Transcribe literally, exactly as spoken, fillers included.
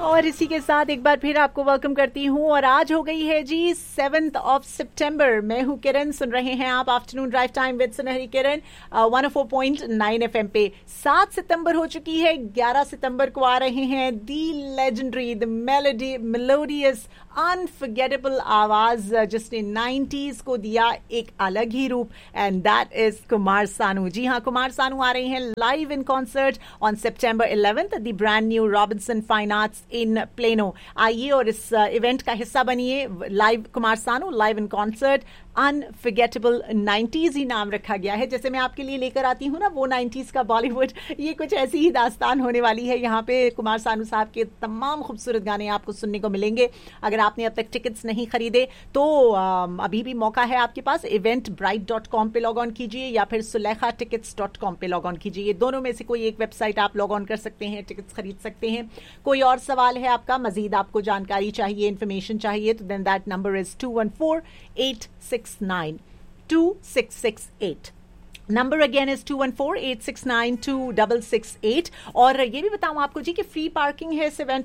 और इसी के साथ एक बार फिर आपको वेलकम करती हूँ। और आज हो गई है जी सेवेंथ ऑफ सितंबर। मैं हूँ किरण, सुन रहे हैं आप आफ्टरनून ड्राइव टाइम विद सुनहरी किरण one O four point nine F M पे। सात सितंबर हो चुकी है, ग्यारह सितंबर को आ रहे हैं दी legendary, the melody melodious unforgettable आवाज जिसने नाइंटीज़ को दिया एक अलग ही रूप, and that is Kumar Sanu. जी हाँ, कुमार सानू आ रहे हैं live in concert on September eleventh the brand new Robinson fine arts in plano. आइए और इस इवेंट का हिस्सा बनिए। Live Kumar Sanu live in concert, unforgettable nineties ही नाम रखा गया है। जैसे मैं आपके लिए लेकर आती हूँ ना वो नाइंटीज़ का बॉलीवुड, ये कुछ ऐसी ही दास्तान होने वाली है। यहाँ पे कुमार सानू साहब के तमाम खूबसूरत गाने आपको सुनने को मिलेंगे। अगर आपने अब तक टिकट्स नहीं खरीदे तो अभी भी मौका है आपके पास। इवेंट ब्राइट डॉट कॉम पे लॉग ऑन कीजिए या फिर सुलेखा टिकट्स डॉट कॉम पे लॉग ऑन कीजिए। ये दोनों में से कोई एक वेबसाइट आप लॉग ऑन कर सकते हैं, टिकट्स खरीद सकते हैं। कोई और सवाल है आपका, मजीद आपको जानकारी चाहिए, इन्फॉर्मेशन चाहिए, तो then that number is to one four eight six nine to six six eight. Number again is to one four eight six nine to six six eight. और ये भी बताऊं आपको जी कि फ्री पार्किंग है इस इवेंट